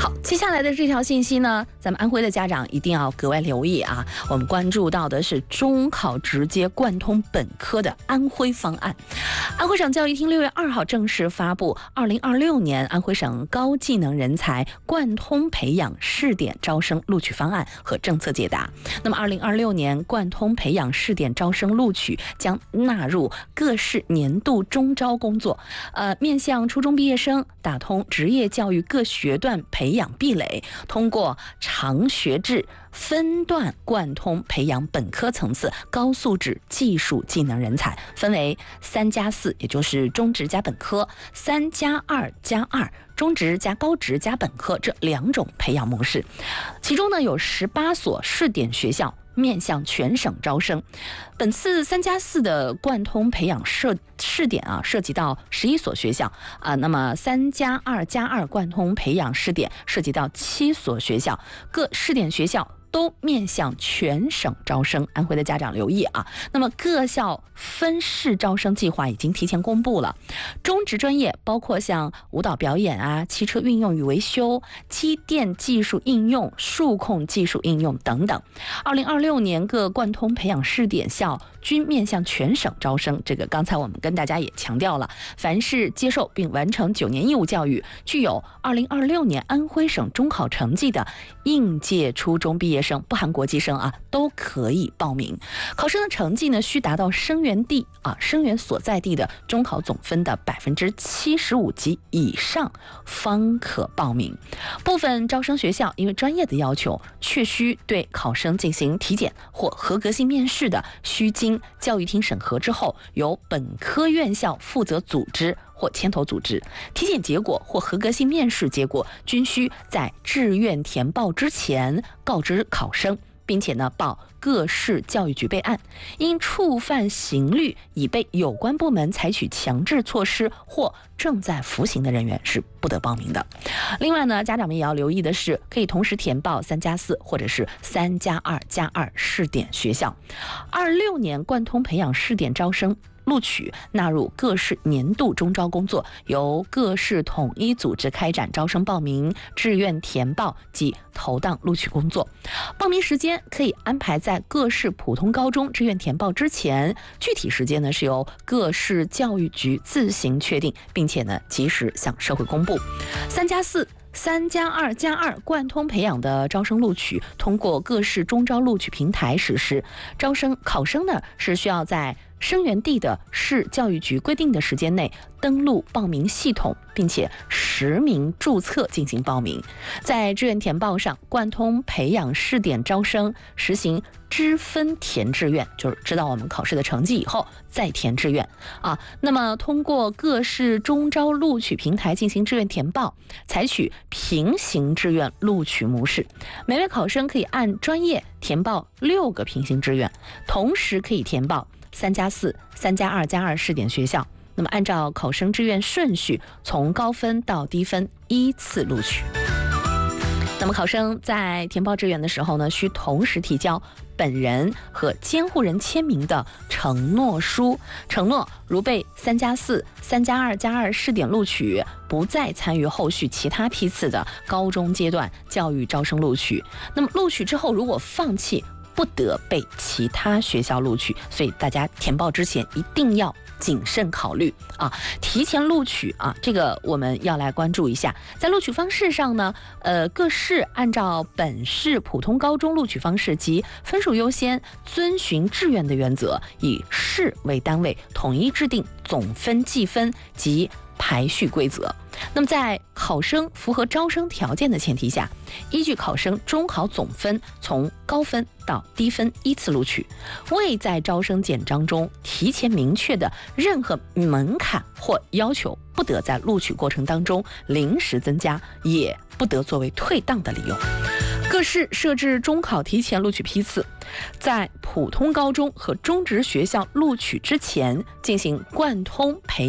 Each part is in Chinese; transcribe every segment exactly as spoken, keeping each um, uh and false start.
好，接下来的这条信息呢，咱们安徽的家长一定要格外留意啊！我们关注到的是中考直接贯通本科的安徽方案。安徽省教育厅六月二号正式发布二零二六年安徽省高技能人才贯通培养试点招生录取方案和政策解答。那么，二零二六年贯通培养试点招生录取将纳入各市年度中招工作，呃，面向初中毕业生，打通职业教育各学段培养壁垒，通过长学制分段贯通培养本科层次高素质技术技能人才，分为三加四，也就是中职加本科，三加二加二。中职加高职加本科这两种培养模式，其中呢有十八所试点学校面向全省招生。本次三加四的贯通培养试试点啊，涉及到十一所学校啊。那么三加二加二贯通培养试点涉及到七所学校，各试点学校都面向全省招生。安徽的家长留意啊！那么各校分市招生计划已经提前公布了。中职专业包括像舞蹈表演啊、汽车运用与维修、机电技术应用、数控技术应用等等。二零二六年各贯通培养试点校均面向全省招生。这个刚才我们跟大家也强调了，凡是接受并完成九年义务教育、具有二零二六年安徽省中考成绩的应届初中毕业生，不含国际生啊，都可以报名。考生的成绩呢，需达到生源地啊，生源所在地的中考总分的百分之七十五及以上，方可报名。部分招生学校因为专业的要求，确需对考生进行体检或合格性面试的，需经教育厅审核之后，由本科院校负责组织或牵头组织。体检结果或合格性面试结果均需在志愿填报之前告知考生，并且呢报各市教育局备案。因触犯刑律已被有关部门采取强制措施或正在服刑的人员是不得报名的。另外呢，家长们也要留意的是，可以同时填报三加四或者是三加二加二试点学校。二六年贯通培养试点招生录取纳入各市年度中招工作，由各市统一组织开展招生报名、志愿填报及投档录取工作。报名时间可以安排在各市普通高中志愿填报之前，具体时间呢是由各市教育局自行确定，并且呢及时向社会公布。三加四。三加二加二贯通培养的招生录取，通过各市中招录取平台实施。招生考生呢是需要在生源地的市教育局规定的时间内登录报名系统，并且实名注册进行报名。在志愿填报上，贯通培养试点招生实行知分填志愿，就是知道我们考试的成绩以后再填志愿啊。那么通过各市中招录取平台进行志愿填报，采取平行志愿录取模式。每位考生可以按专业填报六个平行志愿，同时可以填报三加四、三加二加二试点学校。那么按照考生志愿顺序，从高分到低分依次录取。那么考生在填报志愿的时候呢，需同时提交本人和监护人签名的承诺书，承诺如被三加四、三加二加二试点录取，不再参与后续其他批次的高中阶段教育招生录取。那么录取之后如果放弃，不得被其他学校录取。所以大家填报之前一定要谨慎考虑啊，提前录取啊，这个我们要来关注一下。在录取方式上呢，呃，各市按照本市普通高中录取方式及分数优先，遵循志愿的原则，以市为单位统一制定总分计分及排序规则。那么在考生符合招生条件的前提下，依据考生中考总分从高分到低分依次录取。未在招生简章中提前明确的任何门槛或要求，不得在录取过程当中临时增加，也不得作为退档的理由。各市设置中考提前录取批次，在普通高中和中职学校录取之前进行贯通培养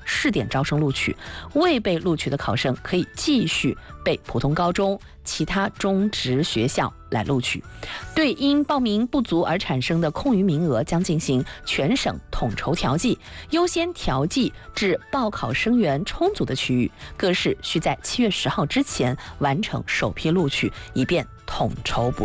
试点招生录取，未被录取的考生可以继续被普通高中、其他中职学校来录取。对因报名不足而产生的空余名额，将进行全省统筹调剂，优先调剂至报考生源充足的区域。各市需在七月十号之前完成首批录取，以便统筹补